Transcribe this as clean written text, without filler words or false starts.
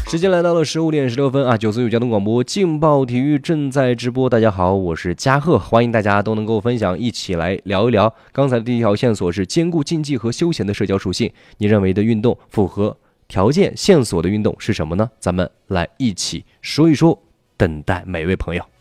时间来到了15点16分啊，94.5交通广播劲爆体育正在直播。大家好，我是嘉贺，欢迎大家都能够分享，一起来聊一聊。刚才的第一条线索是兼顾竞技和休闲的社交属性，你认为的运动符合条件线索的运动是什么呢？咱们来一起说一说，等待每位朋友。